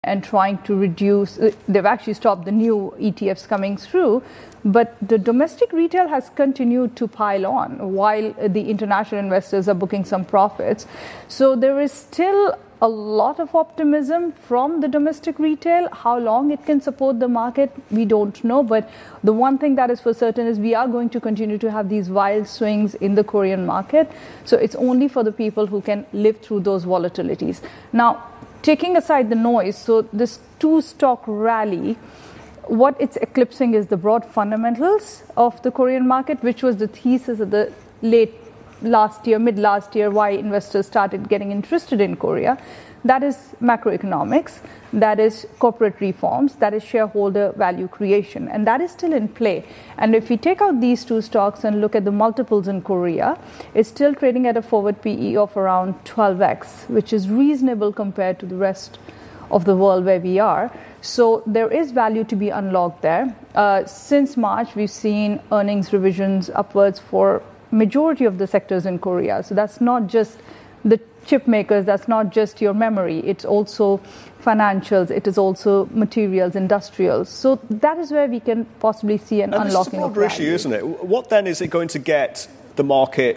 and trying to reduce. They've actually stopped the new ETFs coming through, but the domestic retail has continued to pile on while the international investors are booking some profits. So there is still a lot of optimism from the domestic retail. How long it can support the market, we don't know. But the one thing that is for certain is we are going to continue to have these wild swings in the Korean market. So it's only for the people who can live through those volatilities. Now, taking aside the noise, so this two-stock rally, what it's eclipsing is the broad fundamentals of the Korean market, which was the thesis of the mid last year, why investors started getting interested in Korea. That is macroeconomics, that is corporate reforms, that is shareholder value creation, and that is still in play. And if we take out these two stocks and look at the multiples in Korea, it's still trading at a forward PE of around 12x, which is reasonable compared to the rest of the world where we are. So there is value to be unlocked there. Since March, we've seen earnings revisions upwards for majority of the sectors in Korea. So that's not just the chip makers, that's not just your memory, it's also financials, it is also materials, industrials. So that is where we can possibly see an unlocking of value. This is a broader issue, isn't it? What then is it going to get the market,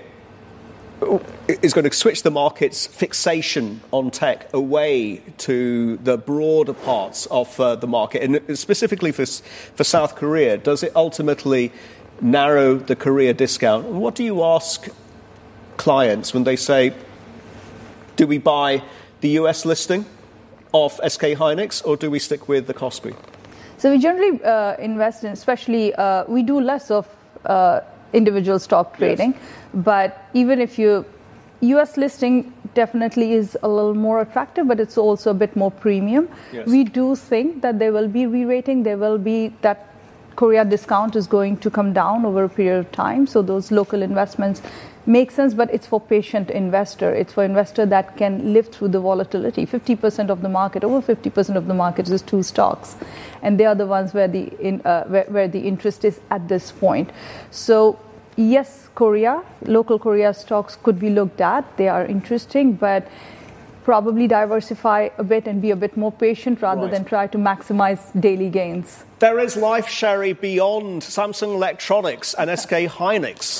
is going to switch the market's fixation on tech away to the broader parts of the market? And specifically for South Korea, does it ultimately narrow the Korea discount? And what do you ask clients when they say, do we buy the US listing of SK Hynix or do we stick with the Kospi? So we generally invest in, especially, we do less of individual stock trading, yes. But even if US listing definitely is a little more attractive, but it's also a bit more premium. Yes. We do think that there will be re-rating, there will be that Korea discount is going to come down over a period of time. So those local investments make sense, but it's for patient investor. It's for investor that can live through the volatility. 50% of the market, over 50% of the market is two stocks. And they are the ones where the interest is at this point. So yes, local Korea stocks could be looked at. They are interesting, but probably diversify a bit and be a bit more patient rather than try to maximize daily gains. There is life, Sherry, beyond Samsung Electronics and SK Hynix.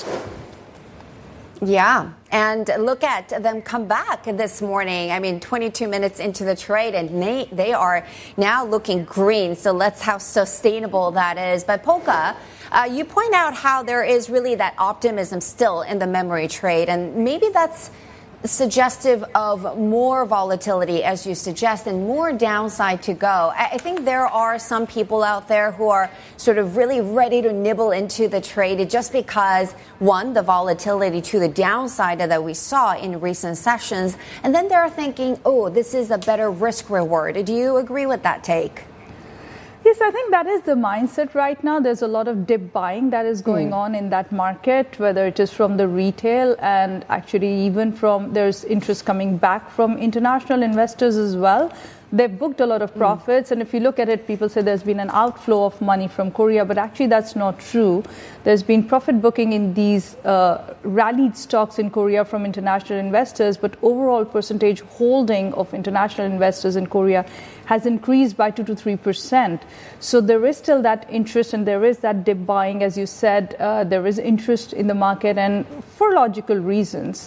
Yeah, and look at them come back this morning. I mean, 22 minutes into the trade, and they are now looking green. So let's how sustainable that is. But Polka, you point out how there is really that optimism still in the memory trade, and maybe that's suggestive of more volatility, as you suggest, and more downside to go. I think there are some people out there who are sort of really ready to nibble into the trade just because, one, the volatility to the downside that we saw in recent sessions, and then they're thinking, oh, this is a better risk reward. Do you agree with that take? Yes, I think that is the mindset right now. There's a lot of dip buying that is going on in that market, whether it is from the retail and actually even there's interest coming back from international investors as well. They've booked a lot of profits. And if you look at it, people say there's been an outflow of money from Korea, but actually that's not true. There's been profit booking in these rallied stocks in Korea from international investors, but overall percentage holding of international investors in Korea has increased by 2 to 3%. So there is still that interest and there is that dip buying, as you said. There is interest in the market and for logical reasons.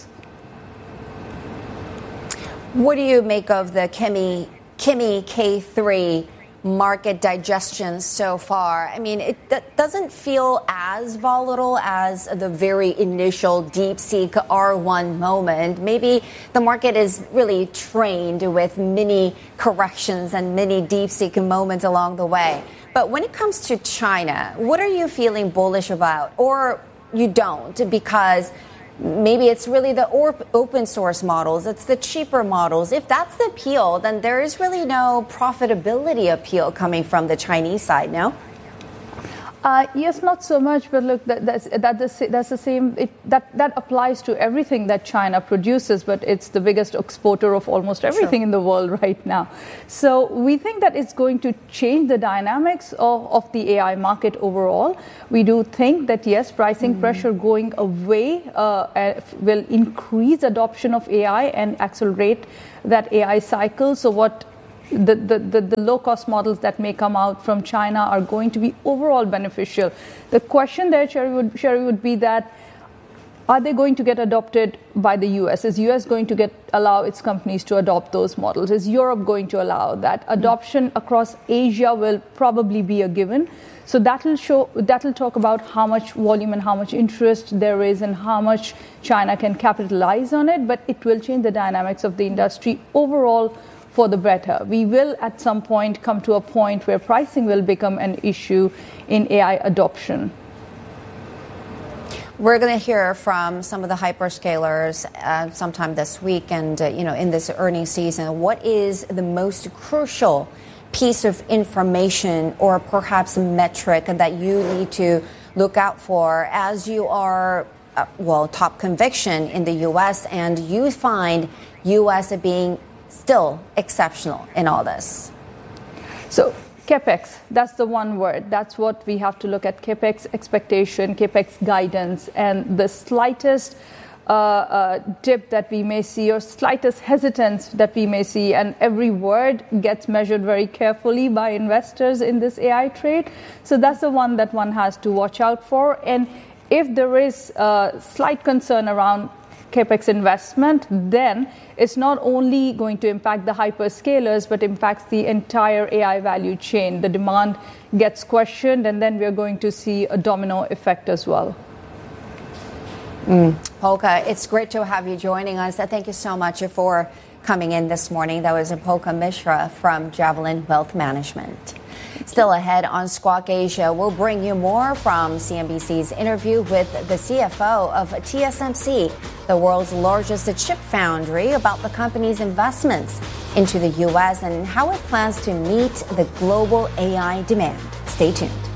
What do you make of the Kimi K3 market digestion so far? I mean, it doesn't feel as volatile as the very initial DeepSeek R1 moment. Maybe the market is really trained with mini corrections and mini DeepSeek moments along the way. But when it comes to China, what are you feeling bullish about? Or you don't, because maybe it's really the open source models, it's the cheaper models. If that's the appeal, then there is really no profitability appeal coming from the Chinese side, no? Yes, not so much, but look, that's the same. That applies to everything that China produces, but it's the biggest exporter of almost everything in the world right now. So we think that it's going to change the dynamics of the AI market overall. We do think that, yes, pricing pressure going away will increase adoption of AI and accelerate that AI cycle. So what the low-cost models that may come out from China are going to be overall beneficial. The question there, Sherry, would be that, are they going to get adopted by the U.S.? Is U.S. going to allow its companies to adopt those models? Is Europe going to allow that? Adoption across Asia will probably be a given. So that'll talk about how much volume and how much interest there is and how much China can capitalize on it, but it will change the dynamics of the industry overall for the better. We will at some point come to a point where pricing will become an issue in AI adoption. We're going to hear from some of the hyperscalers sometime this week and, in this earnings season. What is the most crucial piece of information or perhaps a metric that you need to look out for as you are, top conviction in the U.S. and you find U.S. being still exceptional in all this? So CapEx, that's the one word. That's what we have to look at: CapEx expectation, CapEx guidance, and the slightest dip that we may see or slightest hesitance that we may see, and every word gets measured very carefully by investors in this AI trade. So that's the one that one has to watch out for. And if there is slight concern around CapEx investment, then it's not only going to impact the hyperscalers, but impacts the entire AI value chain. The demand gets questioned, and then we're going to see a domino effect as well. Polka, it's great to have you joining us. Thank you so much for coming in this morning. That was Polka Mishra from Javelin Wealth Management. Still ahead on Squawk Asia, we'll bring you more from CNBC's interview with the CFO of TSMC, the world's largest chip foundry, about the company's investments into the U.S. and how it plans to meet the global AI demand. Stay tuned.